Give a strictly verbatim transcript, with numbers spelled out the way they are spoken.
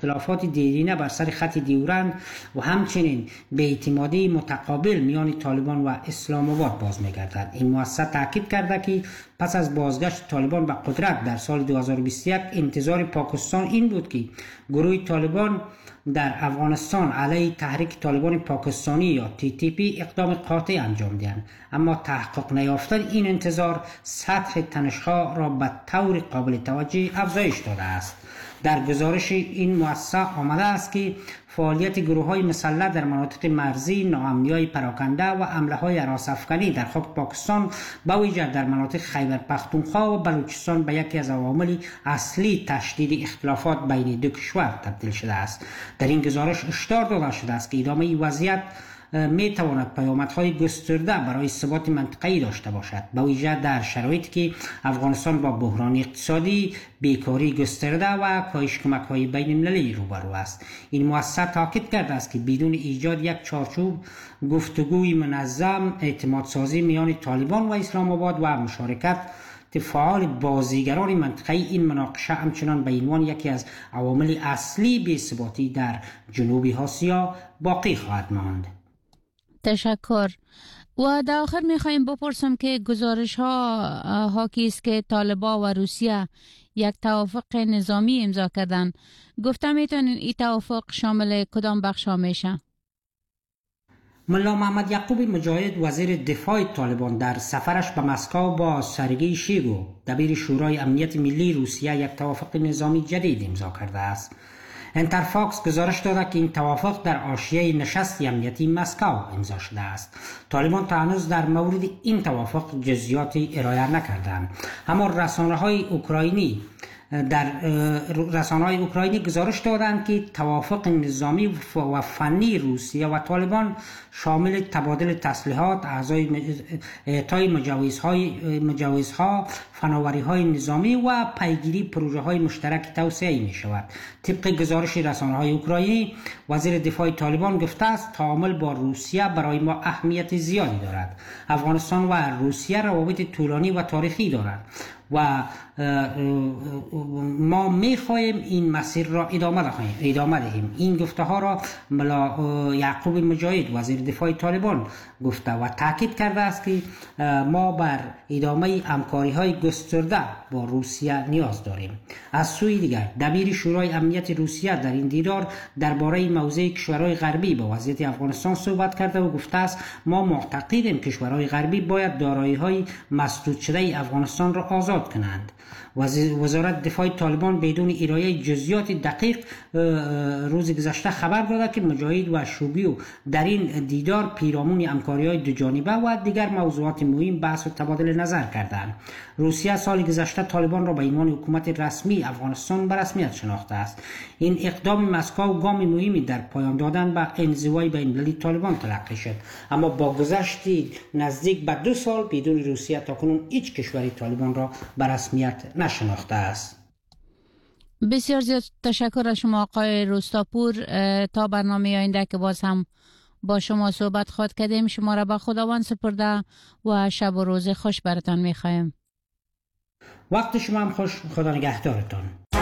اختلافات دیرینه بر سر خط دیورند و همچنین بی‌اعتمادی متقابل میان طالبان و اسلام آباد باز می‌گردد. این مؤسسه تاکید کرده که پس از بازگشت طالبان به قدرت در سال دو هزار و بیست و یک انتظار پاکستان این بود که گروه طالبان در افغانستان علیه تحریک طالبان پاکستانی یا تی تی پی اقدام قاطع انجام دهند، اما تحقق نیافتن این انتظار سطح تنش‌ها را به طور قابل توجه افزایش داده است. در گزارش این مؤسسه آمده است که فعالیت گروه‌های مسلح در مناطق مرزی، ناامنی‌های پراکنده و حمله‌های هراس‌افکنی در خاک پاکستان به ویژه در مناطق خیبر پختونخوا و بلوچستان به یکی از عوامل اصلی تشدید اختلافات بین دو کشور تبدیل شده است. در این گزارش هشدار داده شده است که ادامه وضعیت می تواند پیامدهای گسترده برای ثبات منطقه‌ای داشته باشد، به ویژه در شرایطی که افغانستان با بحران اقتصادی، بیکاری گسترده و کاهش کمک‌های بین‌المللی روبرو است. این مؤسسه تاکید کرده است که بدون ایجاد یک چارچوب گفتگوی منظم، اعتماد سازی میان طالبان و اسلام آباد و مشارکت فعال بازیگران منطقه‌ای، این مناقشه همچنان به عنوان یکی از عوامل اصلی بی‌ثباتی در جنوب آسیا باقی خواهد ماند. تشکر. و در آخر میخوایم بپرسم که گزارش ها حاکی است که طالبان و روسیه یک توافق نظامی امضا کردن. گفته میتونین این توافق شامل کدام بخش ها میشه؟ ملا محمد یعقوب مجاهد وزیر دفاع طالبان در سفرش به مسکو با سرگئی شویگو دبیر شورای امنیت ملی روسیه یک توافق نظامی جدید امضا کرده است. انترفاکس گزارش داده که این توافق در حاشیه نشست امنیتی مسکو امضا شده است. طالبان تا هنوز در مورد این توافق جزئیاتی ارائه نکردند، اما رسانه‌های اوکراینی در رسانه‌های اوکراینی گزارش دادند که توافق نظامی و فنی روسیه و طالبان شامل تبادل تسلیحات، اعضای اعطای مجوزهای مجوزها، فناوری‌های نظامی و پیگیری پروژه‌های مشترک توسعه می‌شود. طبق گزارش رسانه‌های اوکراینی، وزیر دفاع طالبان گفته است تعامل با روسیه برای ما اهمیت زیادی دارد. افغانستان و روسیه روابط طولانی و تاریخی دارند و ما می‌خواهیم این مسیر را ادامه دهیم ادامه دهیم این گفته ها را ملا یعقوب مجاهد وزیر دفاع طالبان گفته و تاکید کرده است که ما بر ادامه همکاری‌های گسترده با روسیه نیاز داریم. از سوی دیگر دبیر شورای امنیت روسیه در این دیدار درباره موضع کشورهای غربی با وضعیت افغانستان صحبت کرده و گفته است ما معتقدیم کشورهای غربی باید دارایی‌های مسدود شده افغانستان را آزاد کنند. وزارت دفاع طالبان بدون ارائه جزئیات دقیق روز گذشته خبر داده که مجاهد و شوبیو در این دیدار پیرامون همکاری‌های دو جانبه و دیگر موضوعات مهم بحث و تبادل نظر کردند. روسیه سال گذشته طالبان را به عنوان حکومت رسمی افغانستان به رسمیت شناخته است. این اقدام مسکو گام مهمی در پایان دادن به انزوای بین‌المللی طالبان تلقی شد، اما با گذشت نزدیک به دو سال بدون روسیه تاکنون هیچ کشوری طالبان را به رسمیت نشناخته است. بسیار زیاد تشکر از شما آقای رستاپور. تا برنامه آینده که باز هم با شما صحبت خواهد کردیم، شما را به خداوند سپرده و شب و روز خوش براتان میخوایم. وقت شما هم خوش. خدا نگهدارتان.